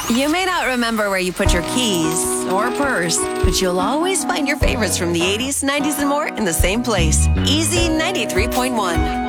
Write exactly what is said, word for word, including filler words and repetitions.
You may not remember where you put your keys or purse, but you'll always find your favorites from the eighties, nineties, and more in the same place. Easy ninety-three point one.